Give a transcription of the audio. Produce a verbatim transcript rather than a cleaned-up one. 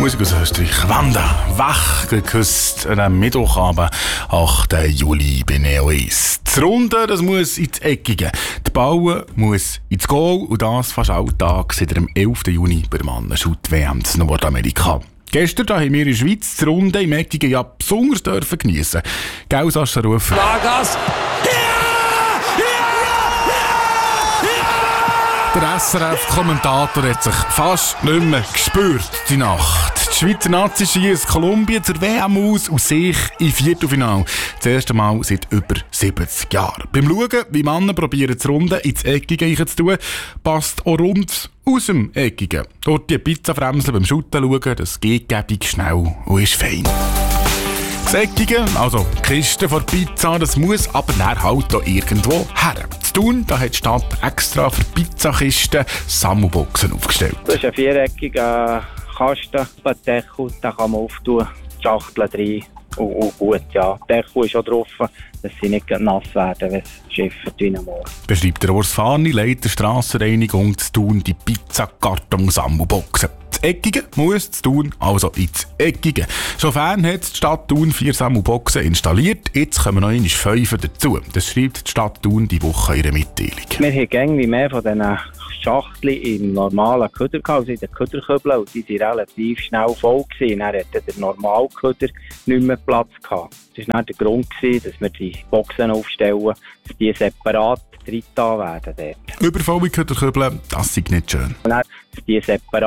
Musik aus Österreich. Wanda, wach geküsst am Mittwochabend, achten Juli bei Neo East. Das Runde, das muss ins Eckige. Die Bauen muss ins Goal und das fast alltag seit dem elften Juni bei Mannen-Shoot-W M in Nordamerika. Gestern da haben wir in der Schweiz die Runde im Eckigen ja besonders dürfen geniessen. Gell, Sascha Rufer? Vargas! Der S R F-Kommentator hat sich fast nicht mehr gespürt, die Nacht. Die Schweizer Nazi schiesst Kolumbien zur W M aus und sich im Viertelfinale. Das erste Mal seit über siebzig Jahren. Beim Schauen, wie Männer probieren, das Runde ins Eckige zu tun, passt auch rund aus dem Eckigen. Dort die Pizzafremsel beim Schutten schauen, das geht gebig schnell und ist fein. Das Eckige, also die Kiste von Pizza, das muss aber dann halt auch irgendwo her. Zu Thun, da hat die Stadt extra für Pizzakisten Sammelboxen aufgestellt. Das ist ein viereckiger Kasten, ein Deckel, den kann man auftun, Schachteln rein und, und gut, ja. Der Deckel ist auch drauf, dass sie nicht nass werden, wenn es schifft wie ein Moor. Beschreibt der Urs Fahni, Leiter Strassenreinigung zu Thun, die Pizzakarton-Sammelboxen. Das Eckige muss zu Thun, also ins Eckige. Sofern hat die Stadt Thun vier Sammelboxen installiert, jetzt kommen noch einmal fünf dazu. Das schreibt die Stadt Thun die Woche in ihrer Mitteilung. Wir haben irgendwie mehr von diesen Schachteln im normalen Köder gehabt, also in den Köderkübeln, und die waren relativ schnell voll gewesen. Dann hatte der normale Köder nicht mehr Platz gehabt. Das war dann der Grund, dass wir die Boxen aufstellen, dass die separat reingetan werden. Dort. Übervolle Köderkübel, das ist nicht schön. Und dann, dass die separat